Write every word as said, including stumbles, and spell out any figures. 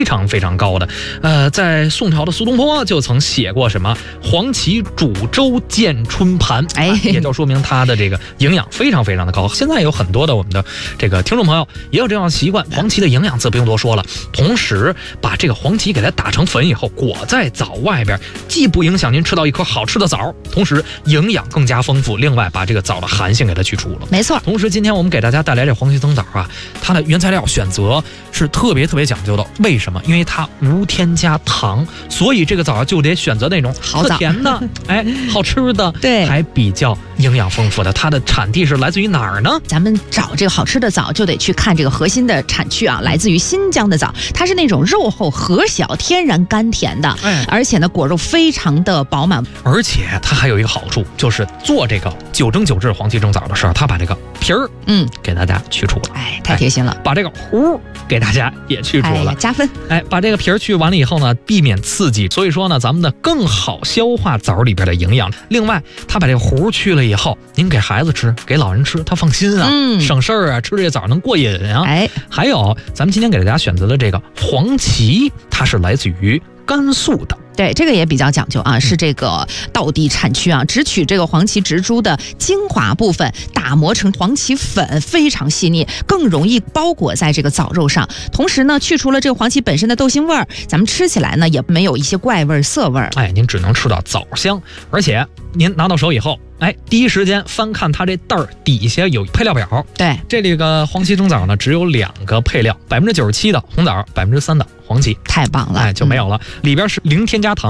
非常非常高的。呃，在宋朝的苏东坡就曾写过什么黄芪煮粥见春盘，哎，也就说明它的这个营养非常非常的高。现在有很多的我们的这个听众朋友也有这样的习惯，黄芪的营养自不用多说了，同时把这个黄芪给它打成粉以后裹在枣外边，既不影响您吃到一颗好吃的枣，同时营养更加丰富，另外把这个枣的寒性给它去除了。 没错。 同时今天我们给大家带来这黄芪增枣啊，它的原材料选择是特别特别讲究的。为什么？因为它无添加糖，所以这个枣就得选择那种特甜的，哎，好吃的， 对， 还比较营养丰富的。它的产地是来自于哪儿呢？ 咱们找这个好吃的枣，就得去看这个核心的产区啊，来自于新疆的枣，它是那种肉厚核小、天然甘甜的，哎，而且呢果肉非常的饱满， 而且它还有一个好处，就是做这个九蒸九制黄芪蒸枣的时候，它把这个皮儿，嗯，给大家去除了， 哎，太贴心了， 哎、把这个核给大家也去除了， 哎、加分。 哎，把这个皮儿去完了以后呢，避免刺激，所以说呢，咱们的更好消化枣里边的营养。另外，它把这个核去了以后，您给孩子吃，给老人吃，他放心啊，嗯、省事儿啊，吃这枣能过瘾啊。 哎， 还有，咱们今天给大家选择的这个黄芪，它是来自于甘肃的。 对，这个也比较讲究啊，是这个道地产区啊，只取这个黄芪植株的精华部分，打磨成黄芪粉，非常细腻，更容易包裹在这个枣肉上。同时呢，去除了这个黄芪本身的豆腥味儿，咱们吃起来呢也没有一些怪味涩味儿。 哎，您只能吃到枣香，而且您拿到手以后，哎，第一时间翻看它这袋儿底下有配料表。 对， 这里个黄芪蒸枣呢，只有两个配料，百分之九十七的红枣，百分之三的黄芪， 太棒了， 哎，就没有了，嗯、里边是零添加糖。